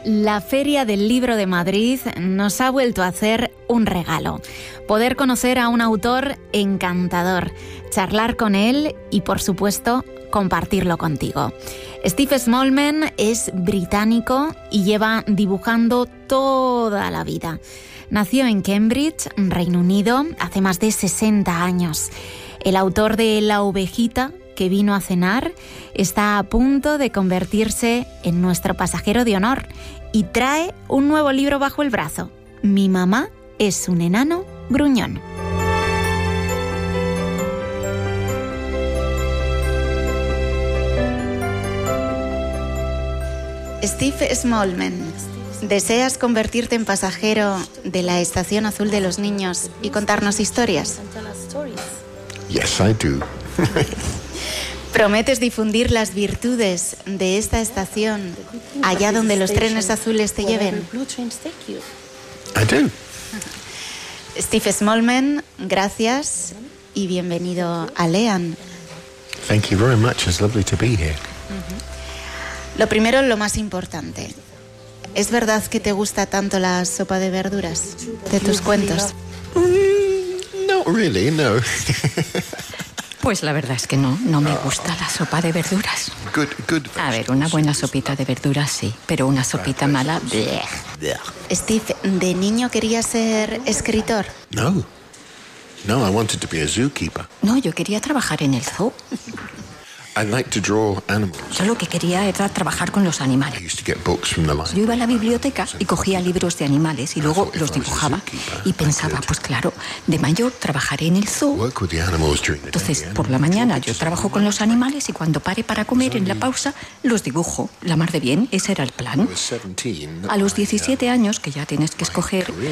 La Feria del Libro de Madrid nos ha vuelto a hacer un regalo. Poder conocer a un autor encantador, charlar con él y, por supuesto, compartirlo contigo. Steve Smallman es británico y lleva dibujando toda la vida. Nació en Cambridge, Reino Unido, hace más de 60 años. El autor de La ovejita que vino a cenar está a punto de convertirse en nuestro pasajero de honor y trae un nuevo libro bajo el brazo. Mi mamá es un enano gruñón. Steve Smallman, ¿deseas convertirte en pasajero de la Estación Azul de los Niños y contarnos historias? Yes, I do. ¿Prometes difundir las virtudes de esta estación allá donde los trenes azules te lleven? I do. Steve Smallman, gracias y bienvenido a Lean. Thank you very much. It's lovely to be here. Lo primero, lo más importante. ¿Es verdad que te gusta tanto la sopa de verduras de tus cuentos? Not really, no. Pues la verdad es que no me gusta la sopa de verduras. Good. A ver, una buena sopita de verduras sí, pero una sopita mala, bleh. Steve, ¿de niño querías ser escritor? No, I wanted to be a zookeeper. No, yo quería trabajar en el zoo. I like to draw animals. Yo lo que quería era trabajar con los I animales. used to get books from the Yo library. iba a la biblioteca y cogía libros de animales y luego los dibujaba. Y pensaba, pues claro, de mayor trabajaré en el zoo. Work with the animals during the Entonces, day. por la mañana yo trabajo con los animales y cuando pare para comer en la pausa, los dibujo. La mar de bien, ese era el I plan. was 17. A los 17 años, que ya tienes que escoger,